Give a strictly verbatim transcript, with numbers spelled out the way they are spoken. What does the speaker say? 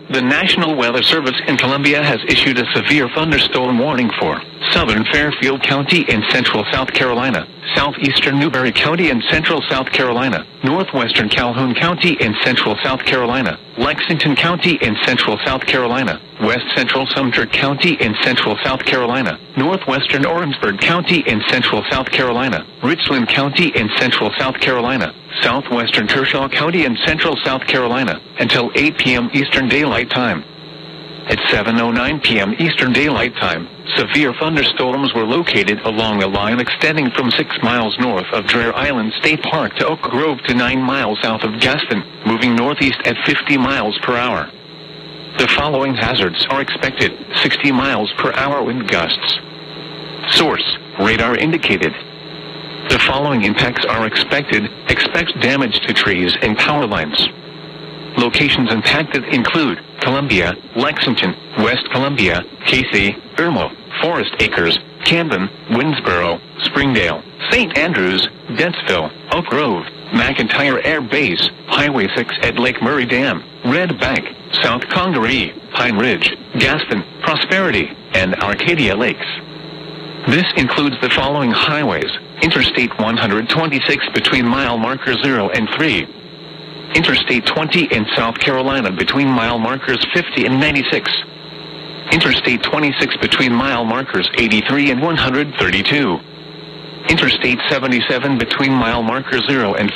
The National Weather Service in Columbia has issued a severe thunderstorm warning for southern Fairfield County in central South Carolina, southeastern Newberry County in central South Carolina, northwestern Calhoun County in central South Carolina, Lexington County in central South Carolina, west central Sumter County in central South Carolina, northwestern Orangeburg County in central South Carolina, Richland County in central South Carolina, southwestern Kershaw County in central South Carolina, until eight p m Eastern Daylight Time. At seven oh nine p m Eastern Daylight Time, severe thunderstorms were located along a line extending from six miles north of Dreher Island State Park to Oak Grove to nine miles south of Gaston, moving northeast at fifty miles per hour. The following hazards are expected: sixty miles per hour wind gusts. Source: radar indicated. The following impacts are expected. Expect damage to trees and power lines. Locations impacted include Columbia, Lexington, West Columbia, Casey, Irmo, Forest Acres, Camden, Winnsboro, Springdale, Saint Andrews, Dentsville, Oak Grove, McIntyre Air Base, Highway six at Lake Murray Dam, Red Bank, South Congaree, Pine Ridge, Gaston, Prosperity, and Arcadia Lakes. This includes the following highways: Interstate one twenty-six between mile marker zero and three. Interstate twenty in South Carolina between mile markers fifty and ninety-six. Interstate twenty-six between mile markers eighty-three and one thirty-two. Interstate seventy-seven between mile marker zero and